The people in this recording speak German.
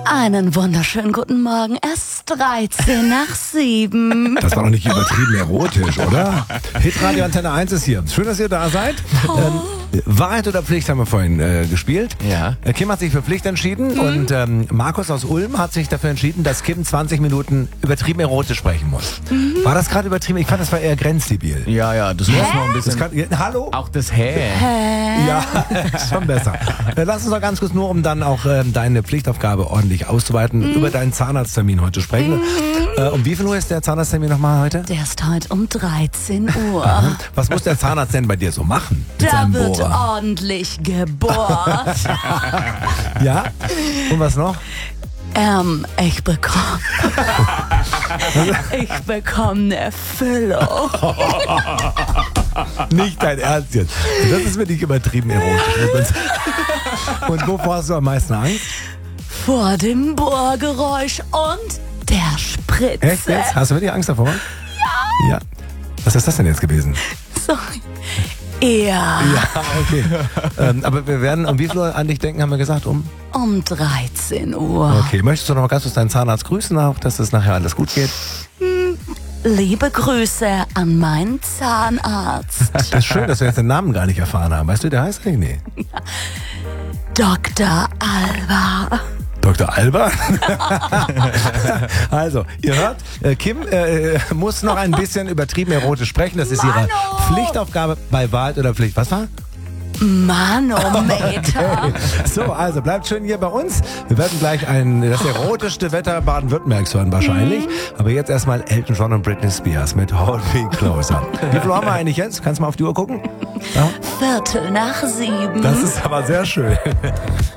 Einen wunderschönen guten Morgen. Es ist 7:13. Das war doch nicht übertrieben erotisch, oder? Hitradio Antenne 1 ist hier. Schön, dass ihr da seid. Wahrheit oder Pflicht haben wir vorhin gespielt. Ja. Kim hat sich für Pflicht entschieden und Markus aus Ulm hat sich dafür entschieden, dass Kim 20 Minuten übertrieben erotisch sprechen muss. War das gerade übertrieben? Ich fand, das war eher grenzdebil. Ja, das muss noch ein bisschen. Hallo? Auch das Hä? Ja, ist schon besser. Lass uns doch ganz kurz nur, um dann auch deine Pflichtaufgabe ordentlich auszuweiten, über deinen Zahnarzttermin heute sprechen. Um wie viel Uhr ist der Zahnarzttermin nochmal heute? Der ist heute um 13 Uhr. Was muss der Zahnarzt denn bei dir so machen? Mit Da seinem wird Bohrer? ordentlich gebohrt. Ja? Und was noch? Ich bekomme eine Füllung. Nicht dein Ernst jetzt. Das ist wirklich übertrieben erotisch. Und wovor hast du am meisten Angst? Vor dem Bohrgeräusch und der Spritze. Echt jetzt? Hast du wirklich Angst davor? Ja. Was ist das denn jetzt gewesen? Sorry. Ja. Ja, okay. Aber wir werden um wie viel Uhr an dich denken, haben wir gesagt? Um 13 Uhr. Okay, möchtest du noch mal ganz kurz deinen Zahnarzt grüßen, auch, dass es nachher alles gut geht? Liebe Grüße an meinen Zahnarzt. Das ist schön, dass wir jetzt den Namen gar nicht erfahren haben. Weißt du, der heißt eigentlich? Nee. Dr. Alba. Dr. Alba? Also, ihr hört, Kim muss noch ein bisschen übertrieben erotisch sprechen. Das ist ihre Pflichtaufgabe bei Wahrheit oder Pflicht. Was war? Manometer. Okay. So, also bleibt schön hier bei uns. Wir werden gleich das erotischste Wetter Baden-Württembergs hören wahrscheinlich. Aber jetzt erstmal Elton John und Britney Spears mit Hold Me Closer. Wie viel haben wir eigentlich jetzt? Kannst du mal auf die Uhr gucken? Ja? 7:15. Das ist aber sehr schön.